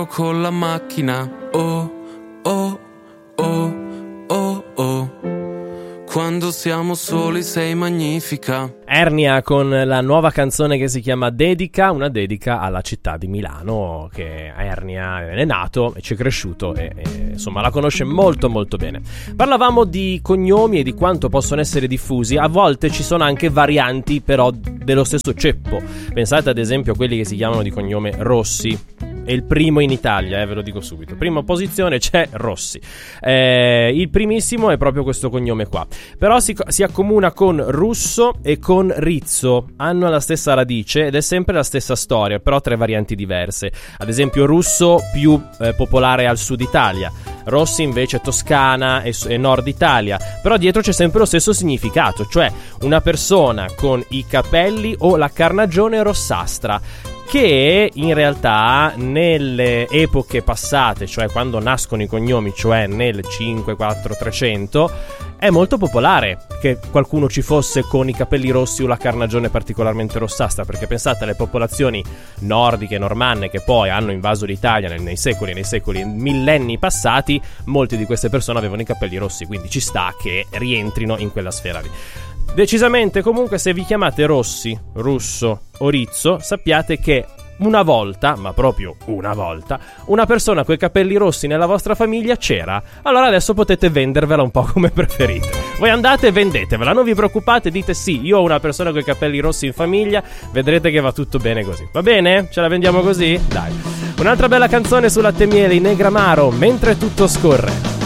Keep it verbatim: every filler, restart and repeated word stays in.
con la macchina, oh, oh, oh, oh, oh. Quando siamo soli sei magnifica. Ernia con la nuova canzone che si chiama Dedica, una dedica alla città di Milano, che Ernia è nato e ci è cresciuto e, e insomma la conosce molto molto bene. Parlavamo di cognomi e di quanto possono essere diffusi. A volte ci sono anche varianti però dello stesso ceppo. Pensate ad esempio a quelli che si chiamano di cognome Rossi. È il primo in Italia, eh, ve lo dico subito. Prima posizione c'è Rossi. Eh, il primissimo è proprio questo cognome qua. Però si, si accomuna con Russo e con Rizzo. Hanno la stessa radice ed è sempre la stessa storia, però tre varianti diverse. Ad esempio Russo più eh, popolare al sud Italia, Rossi invece Toscana e, e nord Italia. Però dietro c'è sempre lo stesso significato, cioè una persona con i capelli o la carnagione rossastra, che in realtà nelle epoche passate, cioè quando nascono i cognomi, cioè nel cinque, quattro, trecento, è molto popolare che qualcuno ci fosse con i capelli rossi o la carnagione particolarmente rossastra, perché pensate alle popolazioni nordiche, normanne, che poi hanno invaso l'Italia nei, nei secoli, nei secoli, millenni passati, molte di queste persone avevano i capelli rossi, quindi ci sta che rientrino in quella sfera lì. Decisamente, comunque, se vi chiamate Rossi, Russo o Rizzo, sappiate che una volta, ma proprio una volta, una persona coi capelli rossi nella vostra famiglia c'era. Allora adesso potete vendervela un po' come preferite. Voi andate e vendetevela, non vi preoccupate, dite sì, io ho una persona coi capelli rossi in famiglia, vedrete che va tutto bene così. Va bene? Ce la vendiamo così? Dai. Un'altra bella canzone su Latte e Miele, i Negramaro, Mentre tutto scorre.